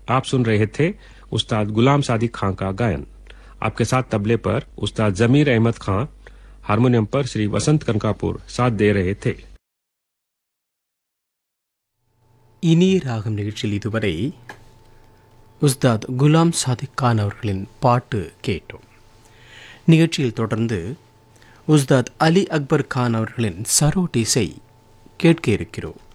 आप सुन रहे थे उस्ताद गुलाम सादिक खां का गायन। आपके साथ तबले पर उस्ताद जमीर अहमद खां, हारमोनियम पर श्री वसंत कनकापुर साथ दे रहे थे। இனிய ராகம் நிகழ்ச்சியில் இதுவரை உஸ்தாத் குலாம் சாதிக் கான் அவர்களின் பாட்டு கேட்டோம். நிகழ்ச்சியில் தொடர்ந்து உஸ்தாத் அலி அக்பர் கான் அவர்களின் சரோட் இசை கேட்க இருக்கிறோம்.